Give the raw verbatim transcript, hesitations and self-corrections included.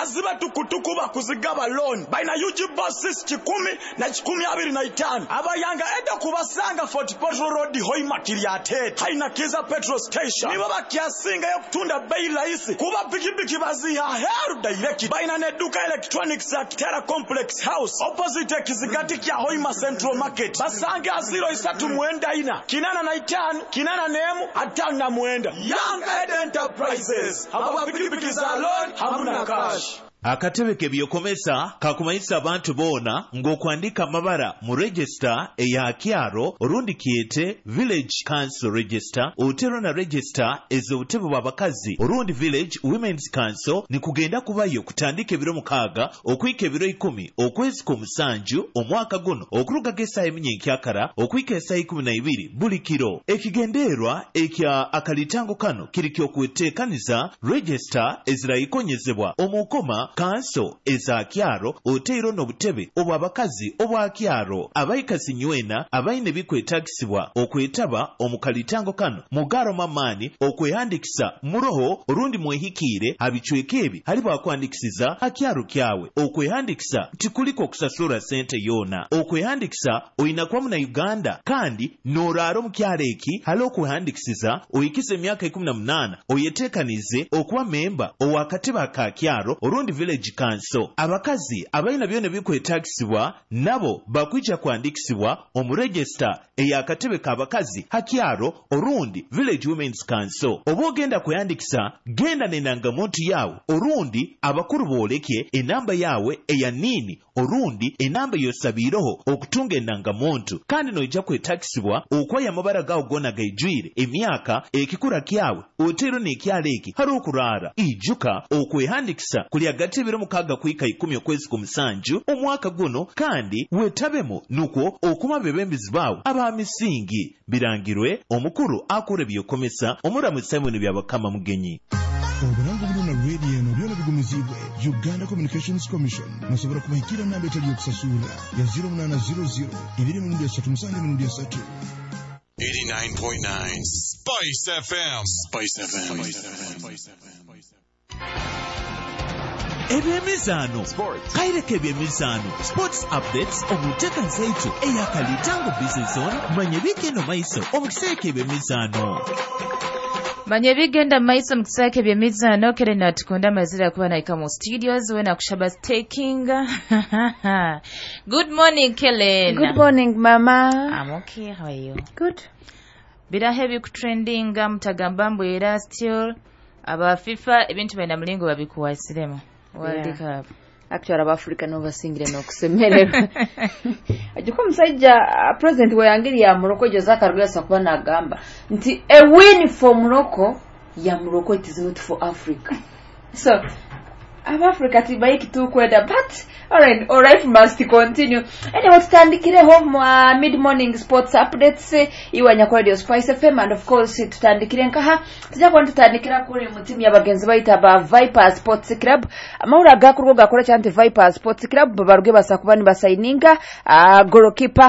baziba tukutukuba kuzigaba loan baina U G buses kikumi na kikumi abiri na itano abayanga eda kubasanga Fort Portal Road Hoima Kiriate haina kiza petrol station nibo bakiasinga yo kutunda bei rahisi kuba pikipiki baziha heru direct baina ne duka electronics ya Kitera Complex House opposite Kizigati kya Hoima Central Market basange aziro isatu muenda ina kinana na itano kinana nemu atano na muenda Young Ed Enterprises haba pikipiki za loan hamuna cash. Akatebe kebyokomesa kakumayisa abantu bona ng'okwandika amabara mu register eya kyaro orundi kiyete village council register otero na register ez'obutebe bw'abakazi orundi village women's council ni kugenda kubayo kutandika ebiro mukaaga okuyika ebiro ikumi okwezi k'omusanju omwaka guno okuruga g'essaawa eminyenkakara okuyika essaawa ikumi na ibiri buli kiro ekigendeerwa ekya akalitango kano kiri ky'okweteekaniza register ezirayikonyezebwa omukoma kanso eza kyaro oteero n'obutebe obw'abakazi obwa kyaro abayikasi nywena abayina ebikwetagisibwa okwetaba omukalitango kano mugaro mamaani okweyandikisa muroho orundi mwehikiire abicweka ebi hali bwakwandikisiza akyaro kyawe okweyandikisa tikuliko okusasula sente yoona okweyandikisa oyina kwa muna Uganda kandi n'oraaro mu kyalo eki hali okweyandikisiza oyikise emyaka ikumi na munaana oyeteekanize okuba memba ow'akatebe aka kyaro orundi village council abakazi abayina byona bikwetagisibwa nabo bakwija kwandikisibwa omu register ey'akatebe k'abakazi hakyaro orundi village women's council oba ogenda kweyandikisa genda n'enangamuntu yawe orundi abakulu boolekye enamba yawe eya nini orundi enamba yosabiireho okutunga enangamuntu kandi n'ojja kwetagisibwa okwaya amabara gawo gona gaijwire emyaka ekikura kyawe oteero n'ekyalo eki hari okuraara ijuka okwehandikisa kuli hagati y'ebiro mukaaga kuyika ikumi okwezi k'omusanju omwaka guno kandi weetabemu nukwo okuma bebembezi baawe ab'amisingi birangirwe omukulu akora ebyokomesa omulamu Simon Byabakama Mugenyi. Obulango buno na radio eno byona bigumizibwe Uganda Communications Commission musobora kubahikira namba etali yokusasula ya zero munana zero zero ibiri mu ndya satu musange mu ndya satu. eighty-nine point nine Spice F M. Spice F M. Spice F M. ebyemizano kaireke ebyemizano sports updates omuteka nsaitu eyakalitango business zone manye bigenda maiso omukiseeke ebyemizano manye bigenda maiso omukiseeke ebyemizano kere natukunda mazira kuba naika mu studios wena kushaba taking. Good morning Kellen. Good morning mama. I'm okay, how are you? Good. Bira heavy trending mutagamba mbu era still aba FIFA ebintu benda mlingo babikuwasiremo World Yeah. Cup. Actually aba Africa nova singire no kusemerera. Ajiko musajja president we yangiri ya Morocco Joseph Karugasa kuba nagamba nti a win for Morocco ya Morocco it is not for Africa. So aba Africa tibaye kitu kwenda but alright alright must continue. Anyway tutandikire home uh, mid morning sports updates iwanya kwa Radio Spice F M and of course tutandikire nkaha tujya kwa tutandikira kuri mutimu y'abagenzi bayita ba Viper Sports Club amahura gakurwo gakora cyante Viper Sports Club babaruge basa kuba ni basayininga uh, goalkeeper